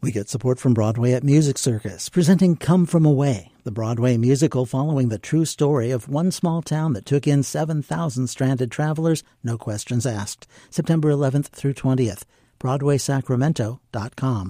We get support from Broadway at Music Circus, presenting Come From Away, the Broadway musical following the true story of one small town that took in 7,000 stranded travelers, no questions asked. September 11th through 20th. BroadwaySacramento.com.